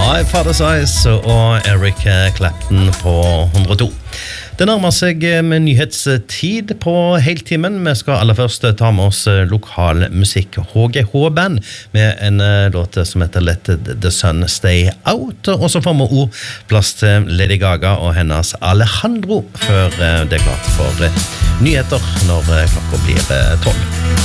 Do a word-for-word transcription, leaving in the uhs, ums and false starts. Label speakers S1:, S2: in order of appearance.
S1: My Father's Eyes og Eric Clapton på hundre og to. Det nærmer seg med nyhetstid på heltimen. Vi skal aller først ta med oss lokal musikk, H G H-band, med en låt som heter Let the Sun Stay Out. Og så får vi også plass til Lady Gaga og hennes Alejandro, før det er klart for nyheter når klokka blir tolv.